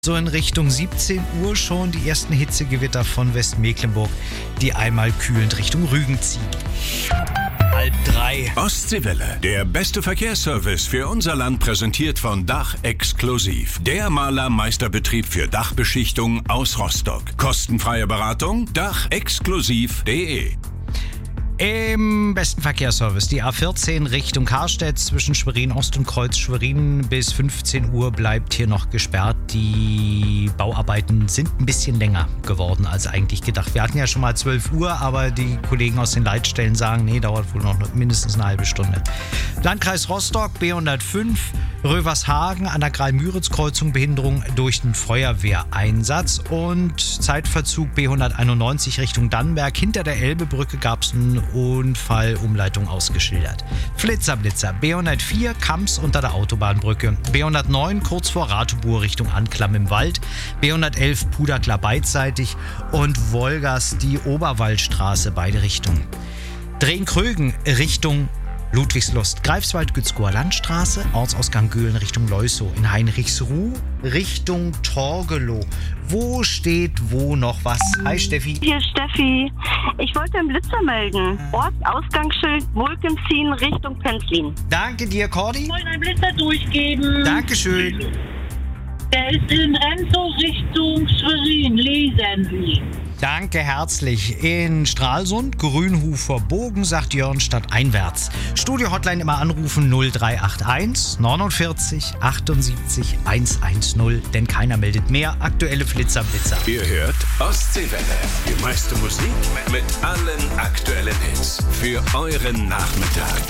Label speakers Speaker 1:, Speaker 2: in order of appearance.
Speaker 1: So in Richtung 17 Uhr schon die ersten Hitzegewitter von Westmecklenburg, die einmal kühlend Richtung Rügen ziehen. 2:30.
Speaker 2: Ostseewelle, der beste Verkehrsservice für unser Land, präsentiert von Dach Exklusiv. Der Malermeisterbetrieb für Dachbeschichtung aus Rostock. Kostenfreie Beratung dachexklusiv.de.
Speaker 1: Im besten Verkehrsservice die A14 Richtung Karstedt zwischen Schwerin Ost und Kreuz Schwerin. Bis 15 Uhr bleibt hier noch gesperrt. Die Bauarbeiten sind ein bisschen länger geworden als eigentlich gedacht. Wir hatten ja schon mal 12 Uhr, aber die Kollegen aus den Leitstellen sagen, nee, dauert wohl noch mindestens eine halbe Stunde. Landkreis Rostock, B105, Rövershagen an der Greil-Müritz-Kreuzung, Behinderung durch den Feuerwehreinsatz. Und Zeitverzug B191 Richtung Dannenberg. Hinter der Elbebrücke gab es einen Unfall, Umleitung ausgeschildert. Flitzer, B104 Kamps unter der Autobahnbrücke. B109 kurz vor Ratibur Richtung Anklam im Wald. B111 Puderklar beidseitig und Wolgast die Oberwaldstraße beide Richtungen. Drehen-Krögen Richtung Ludwigslust, Greifswald-Gützkower Landstraße, Ortsausgang Göhlen Richtung Leusow, in Heinrichsruh Richtung Torgelow. Wo steht wo noch was? Hi Steffi.
Speaker 3: Hier ist Steffi. Ich wollte einen Blitzer melden. Ortsausgangsschild Wolkensien Richtung Penzlin.
Speaker 1: Danke dir, Cordi.
Speaker 4: Ich wollte einen Blitzer durchgeben.
Speaker 1: Dankeschön.
Speaker 4: Der ist in Renzow Richtung Schwerin. Lesen Sie.
Speaker 1: Danke herzlich. In Stralsund, Grünhufer Bogen, sagt Jörn, statt einwärts. Studio-Hotline immer anrufen 0381 49 78 110, denn keiner meldet mehr. Aktuelle Blitzer.
Speaker 2: Ihr hört Ostseewelle. Die meiste Musik mit allen aktuellen Hits für euren Nachmittag.